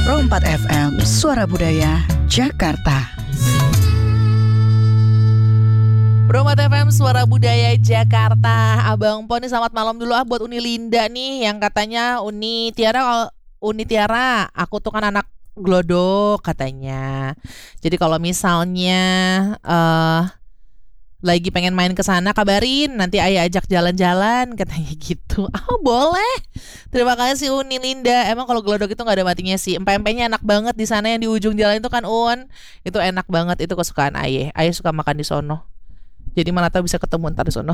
Pro 4 FM, Suara Budaya, Jakarta. Pro 4 FM, Suara Budaya, Jakarta. Abang Po nih selamat malam dulu buat Uni Linda nih, yang katanya Uni Tiara, aku tuh kan anak glodok katanya. Jadi kalau misalnya lagi pengen main ke sana kabarin, nanti ayah ajak jalan-jalan katanya gitu. Boleh. Terima kasih Uni Linda. Emang kalau glodok itu nggak ada matinya sih. Empek-empeknya enak banget di sana yang di ujung jalan itu kan Itu enak banget, itu kesukaan ayah. Ayah suka makan di sono. Jadi mana tahu bisa ketemu ntar di sono.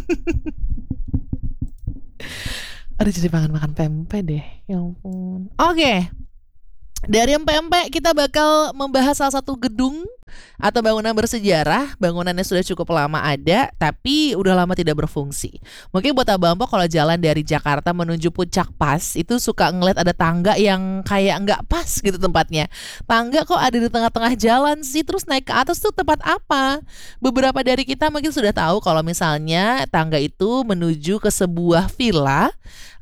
Aduh, jadi makan pempek deh. Ya ampun. Oke. Dari empek-empek kita bakal membahas salah satu gedung atau bangunan bersejarah. Bangunannya sudah cukup lama ada, tapi udah lama tidak berfungsi. Mungkin buat abang Po kalau jalan dari Jakarta menuju Puncak Pas, itu suka ngeliat ada tangga yang kayak nggak pas gitu tempatnya. Tangga kok ada di tengah-tengah jalan sih, terus naik ke atas tuh tempat apa? Beberapa dari kita mungkin sudah tahu kalau misalnya tangga itu menuju ke sebuah villa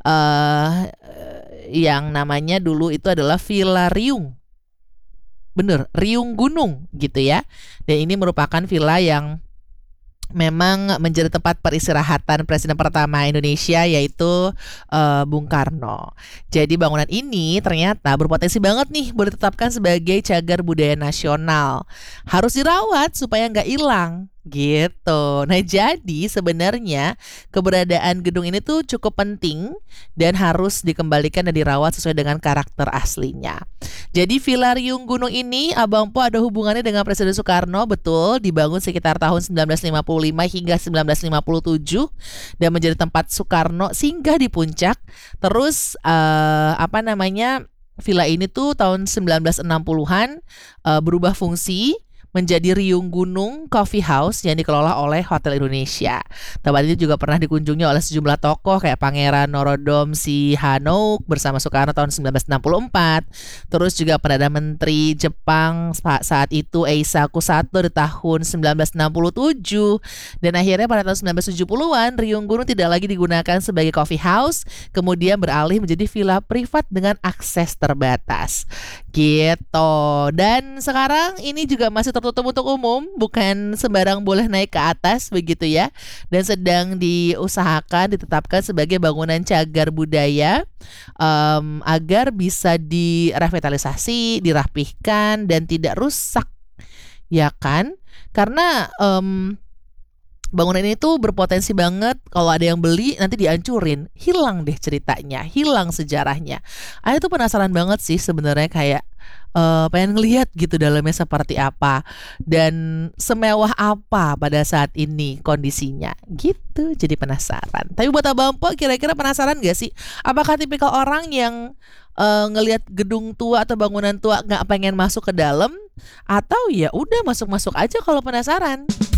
yang namanya dulu itu adalah Villa Riung. Bener, Riung Gunung gitu ya. Dan ini merupakan villa yang memang menjadi tempat peristirahatan Presiden pertama Indonesia, yaitu Bung Karno. Jadi bangunan ini ternyata berpotensi banget nih boleh ditetapkan sebagai cagar budaya nasional. Harus dirawat supaya nggak hilang gitu. Nah, jadi sebenarnya keberadaan gedung ini tuh cukup penting dan harus dikembalikan dan dirawat sesuai dengan karakter aslinya. Jadi Villa Riung Gunung ini abang Po ada hubungannya dengan Presiden Soekarno, betul, dibangun sekitar tahun 1955 hingga 1957 dan menjadi tempat Soekarno singgah di puncak. Terus villa ini tuh tahun 1960-an berubah fungsi menjadi Riung Gunung Coffee House yang dikelola oleh Hotel Indonesia. Tempat ini juga pernah dikunjungi oleh sejumlah tokoh kayak Pangeran Norodom Sihanouk bersama Soekarno tahun 1964. Terus juga Perdana Menteri Jepang saat itu Eisaku Sato di tahun 1967. Dan akhirnya pada tahun 1970-an Riung Gunung tidak lagi digunakan sebagai coffee house, kemudian beralih menjadi villa privat dengan akses terbatas. Gitu. Dan sekarang ini juga masih tertutup untuk umum, bukan sembarang boleh naik ke atas begitu ya. Dan sedang diusahakan ditetapkan sebagai bangunan cagar budaya agar bisa direvitalisasi, dirapihkan dan tidak rusak. Ya kan? Karena bangunan ini tuh berpotensi banget kalau ada yang beli nanti dihancurin, hilang deh ceritanya, hilang sejarahnya. Aku tuh penasaran banget sih sebenarnya, kayak pengen ngelihat gitu dalamnya seperti apa dan semewah apa pada saat ini kondisinya gitu. Jadi penasaran. Tapi buat abang Po kira-kira penasaran gak sih? Apakah tipikal orang yang ngelihat gedung tua atau bangunan tua gak pengen masuk ke dalam, atau ya udah masuk-masuk aja kalau penasaran?